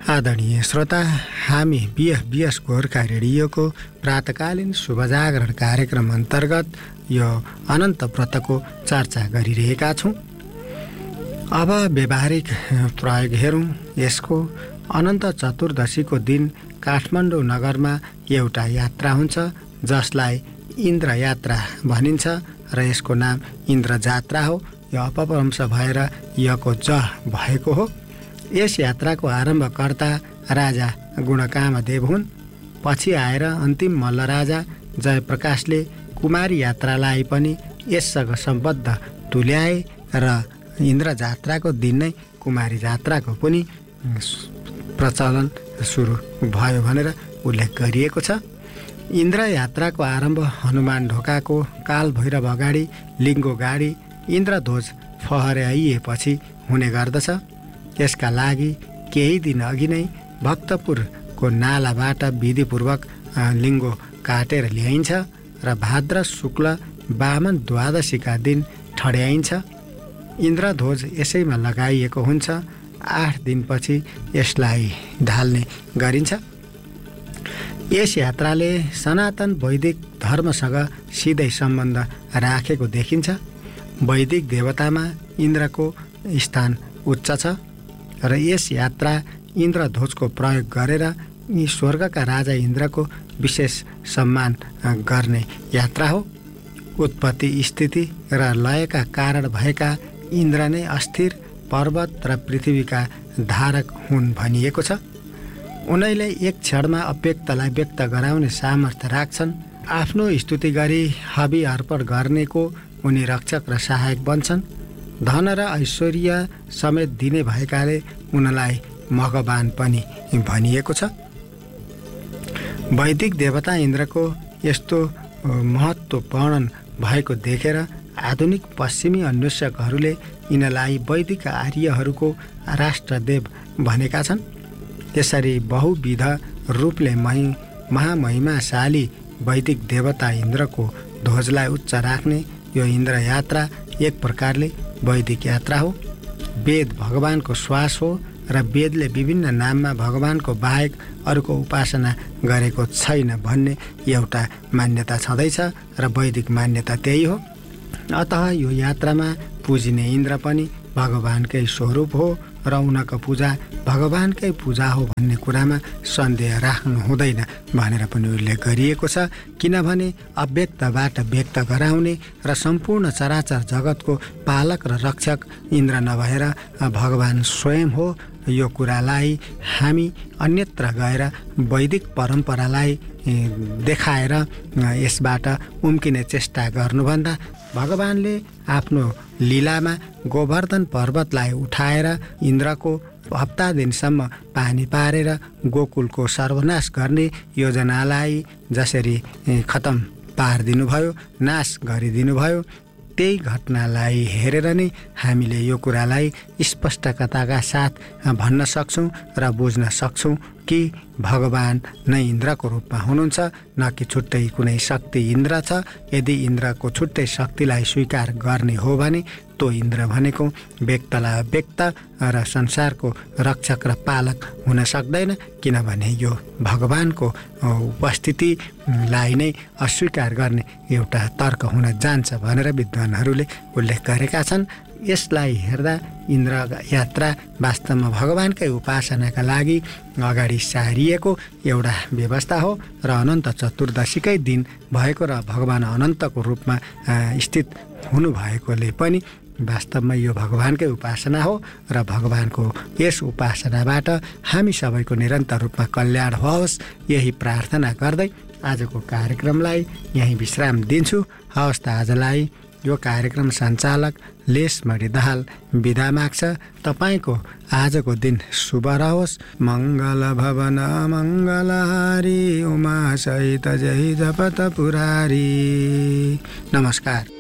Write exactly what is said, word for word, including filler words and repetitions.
आदरणीय श्रोता, हामी बिएफ बिएस गोर्खा रेडियोको प्रातकालीन शुभजागरण कार्यक्रम अन्तर्गत यो अनन्त व्रतको चर्चा गरिरहेका छौँ। अब व्यावहारिक प्रयोग हेरौँ यसको। अनन्त चतुर्दशीको दिन काठमाडौँ नगरमा एउटा यात्रा हुन्छ जसलाई इन्द्र यात्रा भनिन्छ र यसको नाम इन्द्र जात्रा हो। यो अपभ्रंश भएर यको ज भएको हो। यस यात्राको आरम्भकर्ता राजा गुणकामदेव हुन्। पछि आएर अन्तिम मल्ल राजा जयप्रकाशले कुमारी यात्रालाई पनि यससँग सम्बद्ध तुल्याए र इन्द्र जात्राको दिन नै कुमारी जात्राको पनि प्रचलन सुरु भयो भनेर उल्लेख गरिएको छ। इन्द्र यात्राको आरम्भ हनुमान ढोकाको काल भैरव अगाडि लिङ्गो गाडी इन्द्रध्वज फहराइएपछि हुने गर्दछ। यसका लागि केही दिन अघि नै भक्तपुरको नालाबाट विधिपूर्वक लिङ्गो काटेर ल्याइन्छ र भाद्र शुक्ल वामन द्वादशीका दिन ठड्याइन्छ। इन्द्रध्वज यसैमा लगाइएको हुन्छ। आठ दिनपछि यसलाई ढाल्ने गरिन्छ। यस यात्राले सनातन वैदिक धर्मसँग सिधै सम्बन्ध राखेको देखिन्छ। वैदिक देवतामा इन्द्रको स्थान उच्च छ र यस यात्रा इन्द्रध्वजको प्रयोग गरेर यी स्वर्गका राजा इन्द्रको विशेष सम्मान गर्ने यात्रा हो। उत्पत्ति, स्थिति र लयका कारण भएका इन्द्र नै अस्थिर पर्वत र पृथ्वीका धारक हुन् भनिएको छ। उनैले एक क्षणमा अव्यक्तलाई व्यक्त गराउने सामर्थ्य राख्छन्। आफ्नो स्तुति गरी हवि अर्पण गर्नेको उनी रक्षक र सहायक बन्छन्। धन र ऐश्वर्य समेत दिने भएकाले उनलाई भगवान पनि भनिएको छ। वैदिक देवता इन्द्रको यस्तो महत्त्व वर्णन भएको देखेर आधुनिक पश्चिमी अन्वेषकहरूले यिनलाई वैदिक आर्यहरूको राष्ट्रदेव भनेका छन्। त्यसरी बहुविध रूपले महि महामहिमाशाली वैदिक देवता इन्द्रको ध्वजलाई उच्च राख्ने यो इन्द्र यात्रा एक प्रकारले वैदिक यात्रा हो। वेद भगवानको श्वास हो र वेदले विभिन्न नाममा भगवानको बाहेक अरूको उपासना गरेको छैन भन्ने एउटा मान्यता छँदैछ र वैदिक मान्यता त्यही हो। अतः यो यात्रामा पुजिने इन्द्र पनि भगवानकै स्वरूप हो र उनको पूजा भगवानकै पूजा हो भन्ने कुरामा सन्देह राख्नु हुँदैन भनेर पनि उल्लेख गरिएको छ। किनभने अव्यक्तबाट व्यक्त गराउने र सम्पूर्ण चराचर जगतको पालक र रक्षक इन्द्र नभएर भगवान स्वयं हो। यो कुरालाई हामी अन्यत्र गएर वैदिक परम्परालाई देखाएर यसबाट उम्किने चेष्टा गर्नुभन्दा भगवानले आफ्नो लीलामा गोवर्धन पर्वतलाई उठाएर इन्द्रको हप्ता दिनसम्म पानी पारेर गोकुलको सर्वनाश गर्ने योजनालाई जसरी खतम पारिदिनुभयो, नाश गरिदिनुभयो, त्यही घटनालाई हेरेर नै हामीले यो कुरालाई स्पष्टताका साथ भन्न सक्छौँ र बुझ्न सक्छौँ कि भगवान नै इन्द्रको रूपमा हुनुहुन्छ, न कि छुट्टै कुनै शक्ति इन्द्र छ। यदि इन्द्रको छुट्टै शक्तिलाई स्वीकार गर्ने हो भने तो इन्द्र भनेको व्यक्तलाई व्यक्त र संसारको रक्षक र पालक हुन सक्दैन। किनभने यो भगवानको उपस्थितिलाई नै अस्वीकार गर्ने एउटा तर्क हुन जान्छ भनेर विद्वानहरूले उल्लेख गरेका छन्। यसलाई हेर्दा इन्द्र यात्रा वास्तवमा भगवानकै उपासनाका लागि अगाडि सारिएको एउटा व्यवस्था हो र अनन्त चतुर्दशीकै दिन भएको र भगवान अनन्तको रूपमा स्थित हुनुभएकोले पनि वास्तवमा यो भगवानकै उपासना हो र भगवानको यस उपासनाबाट हामी सबैको निरन्तर रूपमा कल्याण होस् यही प्रार्थना गर्दै आजको कार्यक्रमलाई यहीँ विश्राम दिन्छु। हवस् त आजलाई यो कार्यक्रम सञ्चालक लेसमणि दाहाल बिदा माग्छ। तपाईँको आजको दिन शुभ रहोस्। मङ्गल भवन मङ्गलहारी उमा सहित जय जपत पुरारी। नमस्कार।